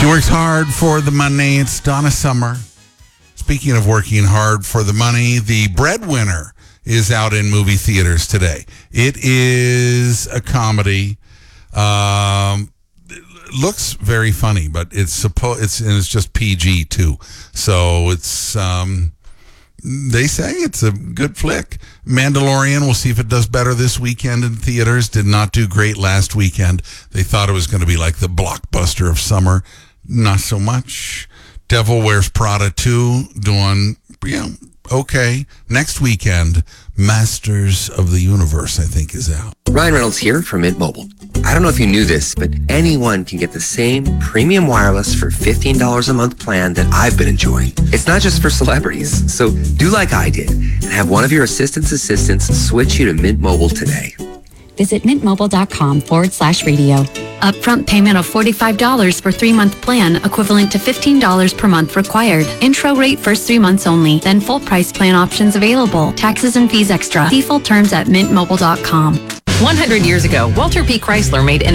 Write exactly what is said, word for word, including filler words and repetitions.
She works hard for the money. It's Donna Summer. Speaking of working hard for the money, The Breadwinner is out in movie theaters today. It is a comedy. Um, it looks very funny, but it's suppo- it's and it's just P G too. So it's um, they say it's a good flick. Mandalorian, we'll see if it does better this weekend in theaters. Did not do great last weekend. They thought it was going to be like the blockbuster of summer. Not so much. Devil Wears Prada two, doing, yeah, okay. Next weekend, Masters of the Universe, I think, is out. Ryan Reynolds here from Mint Mobile. I don't know if you knew this, but anyone can get the same premium wireless for fifteen dollars a month plan that I've been enjoying. It's not just for celebrities, so do like I did and have one of your assistant's assistants switch you to Mint Mobile today. Visit mintmobile.com forward slash radio. Upfront payment of forty-five dollars for three-month plan, equivalent to fifteen dollars per month required. Intro rate first three months only, then full price plan options available. Taxes and fees extra. See full terms at mint mobile dot com. one hundred years ago, Walter P. Chrysler made